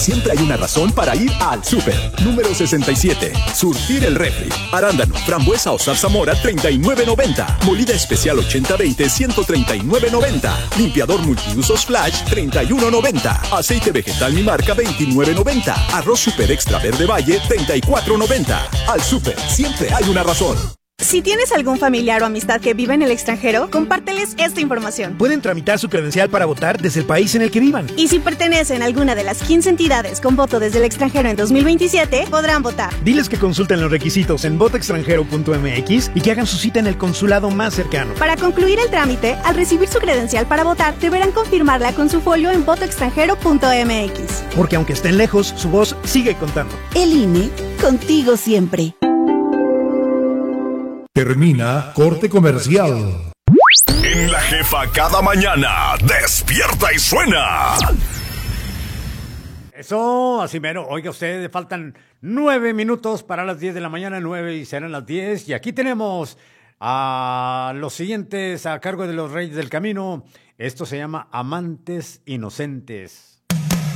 siempre hay una razón para ir al súper. Número 67. Surtir el refri. Arándano, frambuesa o zarzamora, $39.90. Molida especial 80-20, $139.90. Limpiador multiusos Flash, $31.90. Aceite vegetal Mi Marca, $29.90. Arroz Super Extra Verde Valle, $34.90. Al súper, siempre hay una razón. Si tienes algún familiar o amistad que vive en el extranjero, compárteles esta información. Pueden tramitar su credencial para votar desde el país en el que vivan. Y si pertenecen a alguna de las 15 entidades con voto desde el extranjero en 2027, podrán votar. Diles que consulten los requisitos en votoextranjero.mx y que hagan su cita en el consulado más cercano. Para concluir el trámite, al recibir su credencial para votar, deberán confirmarla con su folio en votoextranjero.mx. Porque aunque estén lejos, su voz sigue contando. El INE, contigo siempre. Termina corte comercial. En La Jefa cada mañana, despierta y suena. Eso, así mero. Oiga usted, faltan 9 minutos para las 10 de la mañana, 9 y serán las 10. Y aquí tenemos a los siguientes a cargo de los Reyes del Camino. Esto se llama Amantes Inocentes.